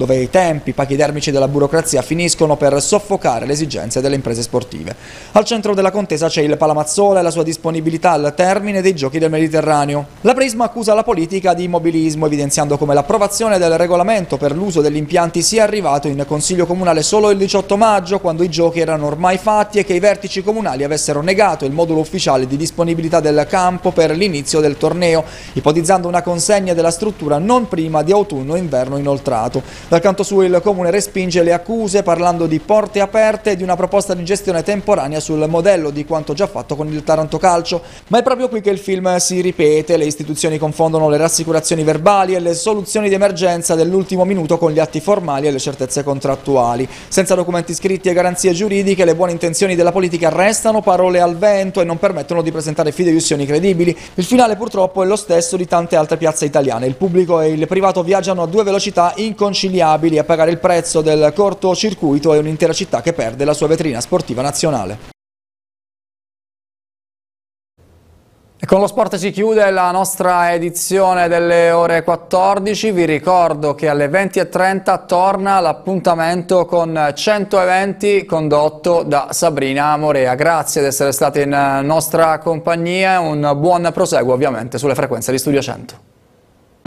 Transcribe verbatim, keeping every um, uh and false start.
dove i tempi pachidermici della burocrazia finiscono per soffocare le esigenze delle imprese sportive. Al centro della contesa c'è il Palamazzola e la sua disponibilità al termine dei Giochi del Mediterraneo. La Prisma accusa la politica di immobilismo, evidenziando come l'approvazione del regolamento per l'uso degli impianti sia arrivato in Consiglio Comunale solo il diciotto maggio, quando i giochi erano ormai fatti e che i vertici comunali avessero negato il modulo ufficiale di disponibilità del campo per l'inizio del torneo, ipotizzando una consegna della struttura non prima di autunno-inverno inoltrato. Dal canto suo il Comune respinge le accuse parlando di porte aperte e di una proposta di gestione temporanea sul modello di quanto già fatto con il Taranto Calcio. Ma è proprio qui che il film si ripete, le istituzioni confondono le rassicurazioni verbali e le soluzioni di emergenza dell'ultimo minuto con gli atti formali e le certezze contrattuali. Senza documenti scritti e garanzie giuridiche, le buone intenzioni della politica restano parole al vento e non permettono di presentare fideiussioni credibili. Il finale purtroppo è lo stesso di tante altre piazze italiane. Il pubblico e il privato viaggiano a due velocità inconciliabili, a pagare il prezzo del cortocircuito è un'intera città che perde la sua vetrina sportiva nazionale. E con lo sport si chiude la nostra edizione delle ore quattordici. Vi ricordo che alle venti e trenta torna l'appuntamento con cento eventi condotto da Sabrina Morea. Grazie di essere stati in nostra compagnia, un buon proseguo ovviamente sulle frequenze di Studio cento.